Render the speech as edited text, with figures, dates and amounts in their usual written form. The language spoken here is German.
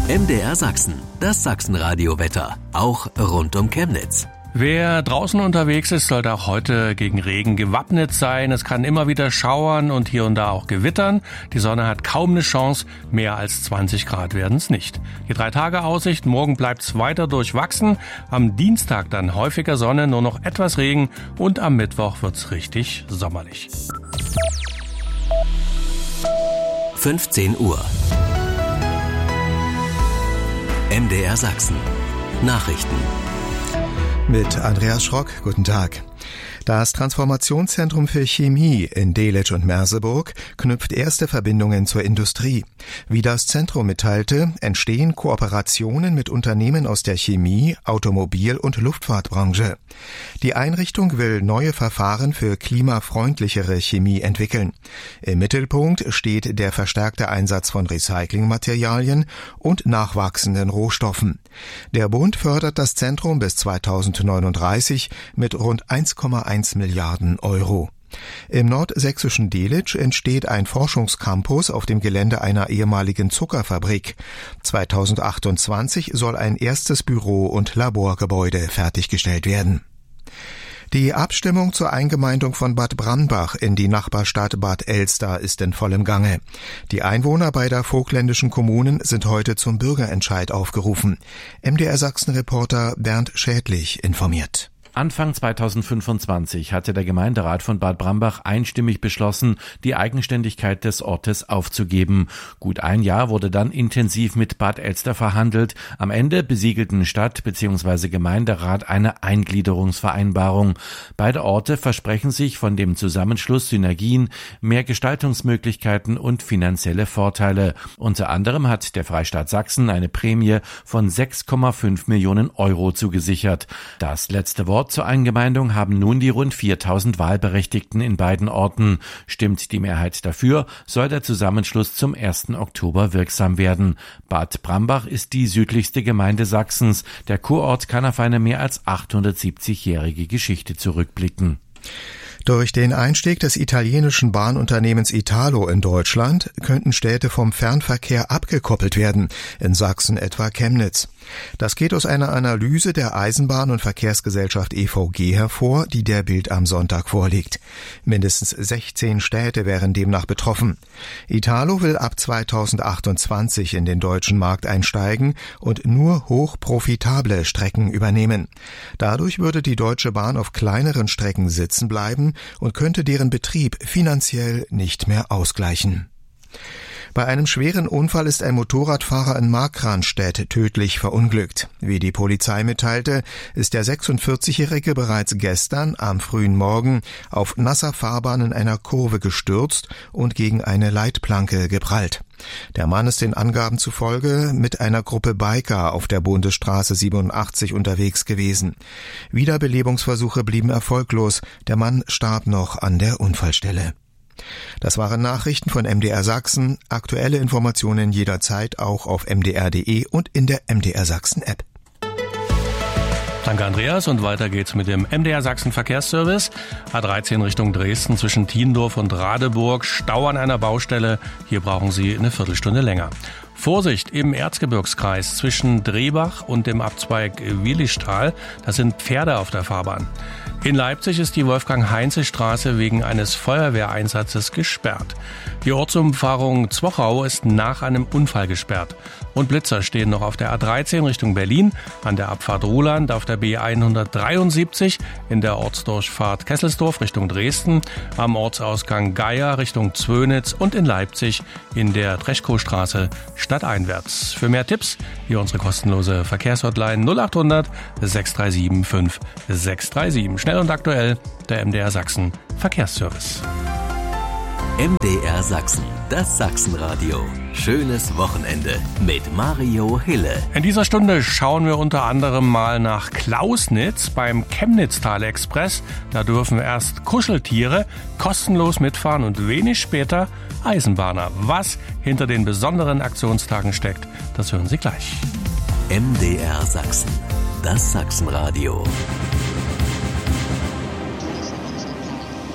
MDR Sachsen, das Sachsenradio-Wetter, auch rund um Chemnitz. Wer draußen unterwegs ist, sollte auch heute gegen Regen gewappnet sein. Es kann immer wieder schauern und hier und da auch gewittern. Die Sonne hat kaum eine Chance, mehr als 20 Grad werden es nicht. Die 3-Tage-Aussicht, morgen bleibt es weiter durchwachsen. Am Dienstag dann häufiger Sonne, nur noch etwas Regen und am Mittwoch wird es richtig sommerlich. 15 Uhr. MDR Sachsen. Nachrichten. Mit Andreas Schrock, guten Tag. Das Transformationszentrum für Chemie in Delitzsch und Merseburg knüpft erste Verbindungen zur Industrie. Wie das Zentrum mitteilte, entstehen Kooperationen mit Unternehmen aus der Chemie-, Automobil- und Luftfahrtbranche. Die Einrichtung will neue Verfahren für klimafreundlichere Chemie entwickeln. Im Mittelpunkt steht der verstärkte Einsatz von Recyclingmaterialien und nachwachsenden Rohstoffen. Der Bund fördert das Zentrum bis 2039 mit rund 1,1 Milliarden Euro. Im nordsächsischen Delitzsch entsteht ein Forschungscampus auf dem Gelände einer ehemaligen Zuckerfabrik. 2028 soll ein erstes Büro- und Laborgebäude fertiggestellt werden. Die Abstimmung zur Eingemeindung von Bad Brambach in die Nachbarstadt Bad Elster ist in vollem Gange. Die Einwohner beider vogtländischen Kommunen sind heute zum Bürgerentscheid aufgerufen. MDR Sachsen-Reporter Bernd Schädlich informiert. Anfang 2025 hatte der Gemeinderat von Bad Brambach einstimmig beschlossen, die Eigenständigkeit des Ortes aufzugeben. Gut ein Jahr wurde dann intensiv mit Bad Elster verhandelt. Am Ende besiegelten Stadt bzw. Gemeinderat eine Eingliederungsvereinbarung. Beide Orte versprechen sich von dem Zusammenschluss Synergien, mehr Gestaltungsmöglichkeiten und finanzielle Vorteile. Unter anderem hat der Freistaat Sachsen eine Prämie von 6,5 Millionen Euro zugesichert. Das letzte Wort zur Eingemeindung haben nun die rund 4000 Wahlberechtigten in beiden Orten. Stimmt die Mehrheit dafür, soll der Zusammenschluss zum 1. Oktober wirksam werden. Bad Brambach ist die südlichste Gemeinde Sachsens. Der Kurort kann auf eine mehr als 870-jährige Geschichte zurückblicken. Durch den Einstieg des italienischen Bahnunternehmens Italo in Deutschland könnten Städte vom Fernverkehr abgekoppelt werden, in Sachsen etwa Chemnitz. Das geht aus einer Analyse der Eisenbahn- und Verkehrsgesellschaft EVG hervor, die der Bild am Sonntag vorliegt. Mindestens 16 Städte wären demnach betroffen. Italo will ab 2028 in den deutschen Markt einsteigen und nur hochprofitable Strecken übernehmen. Dadurch würde die Deutsche Bahn auf kleineren Strecken sitzen bleiben und könnte deren Betrieb finanziell nicht mehr ausgleichen. Bei einem schweren Unfall ist ein Motorradfahrer in Markranstädt tödlich verunglückt. Wie die Polizei mitteilte, ist der 46-Jährige bereits gestern am frühen Morgen auf nasser Fahrbahn in einer Kurve gestürzt und gegen eine Leitplanke geprallt. Der Mann ist den Angaben zufolge mit einer Gruppe Biker auf der Bundesstraße 87 unterwegs gewesen. Wiederbelebungsversuche blieben erfolglos. Der Mann starb noch an der Unfallstelle. Das waren Nachrichten von MDR Sachsen. Aktuelle Informationen jederzeit auch auf mdr.de und in der MDR Sachsen App. Danke Andreas und weiter geht's mit dem MDR Sachsen Verkehrsservice. A13 Richtung Dresden zwischen Thiendorf und Radeburg. Stau an einer Baustelle. Hier brauchen Sie eine Viertelstunde länger. Vorsicht im Erzgebirgskreis zwischen Drehbach und dem Abzweig Willischtal. Da sind Pferde auf der Fahrbahn. In Leipzig ist die Wolfgang-Heinze-Straße wegen eines Feuerwehreinsatzes gesperrt. Die Ortsumfahrung Zwochau ist nach einem Unfall gesperrt. Und Blitzer stehen noch auf der A13 Richtung Berlin, an der Abfahrt Ruhland, auf der B173, in der Ortsdurchfahrt Kesselsdorf Richtung Dresden, am Ortsausgang Geier Richtung Zwönitz und in Leipzig in der Treschkow-Straße stadteinwärts. Für mehr Tipps hier unsere kostenlose Verkehrshotline 0800 637 5637. Schnell und aktuell, der MDR Sachsen Verkehrsservice. MDR Sachsen, das Sachsenradio. Schönes Wochenende mit Mario Hille. In dieser Stunde schauen wir unter anderem mal nach Klausnitz beim Chemnitztal-Express. Da dürfen erst Kuscheltiere kostenlos mitfahren und wenig später Eisenbahner. Was hinter den besonderen Aktionstagen steckt, das hören Sie gleich. MDR Sachsen, das Sachsenradio.